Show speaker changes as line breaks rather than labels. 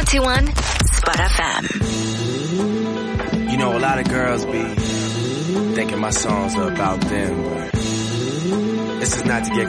91 Spot FM.
You know, a lot of girls be thinking my songs are about them, but this is not to get